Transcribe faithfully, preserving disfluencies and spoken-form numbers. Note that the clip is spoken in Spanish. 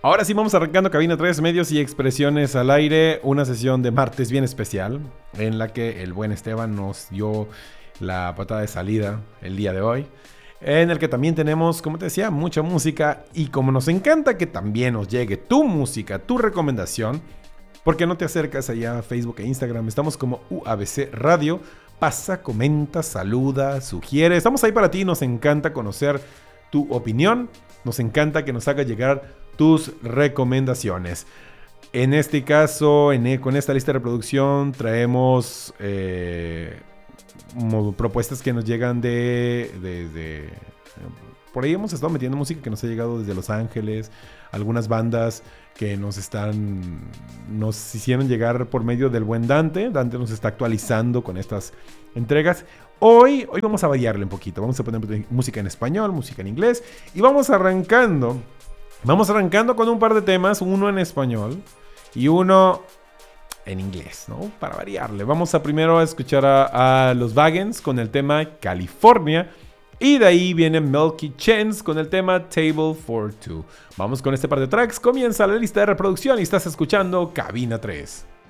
Ahora sí vamos arrancando Cabina tres, medios y expresiones al aire, una sesión de martes bien especial en la que el buen Esteban nos dio la patada de salida el día de hoy, en el que también tenemos, como te decía, mucha música y como nos encanta que también nos llegue tu música, tu recomendación, ¿por qué no te acercas allá a Facebook e Instagram? Estamos como U A B C Radio, pasa, comenta, saluda, sugiere, estamos ahí para ti, nos encanta conocer tu opinión, nos encanta que nos haga llegar tus recomendaciones. En este caso, en, con esta lista de reproducción, traemos eh, propuestas que nos llegan de, de, de... Por ahí hemos estado metiendo música que nos ha llegado desde Los Ángeles, algunas bandas que nos están nos hicieron llegar por medio del buen Dante. Dante nos está actualizando con estas entregas. Hoy, hoy vamos a variarle un poquito. Vamos a poner música en español, música en inglés. Y vamos arrancando. Vamos arrancando con un par de temas. Uno en español y uno en inglés, ¿no? Para variarle. Vamos a primero a escuchar a, a los Vagans con el tema California. Y de ahí viene Milky Chance con el tema Table for Two. Vamos con este par de tracks. Comienza la lista de reproducción y estás escuchando Cabina tres.